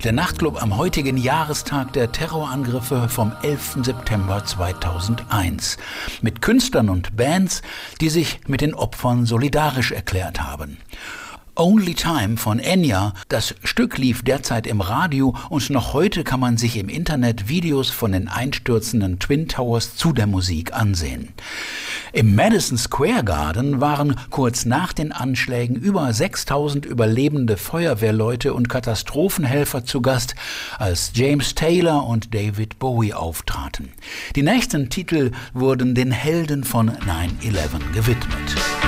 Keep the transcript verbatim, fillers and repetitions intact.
Der Nachtclub am heutigen Jahrestag der Terrorangriffe vom elften September zweitausendeins. Mit Künstlern und Bands, die sich mit den Opfern solidarisch erklärt haben. Only Time von Enya, das Stück lief derzeit im Radio und noch heute kann man sich im Internet Videos von den einstürzenden Twin Towers zu der Musik ansehen. Im Madison Square Garden waren kurz nach den Anschlägen über sechstausend überlebende Feuerwehrleute und Katastrophenhelfer zu Gast, als James Taylor und David Bowie auftraten. Die nächsten Titel wurden den Helden von nine eleven gewidmet.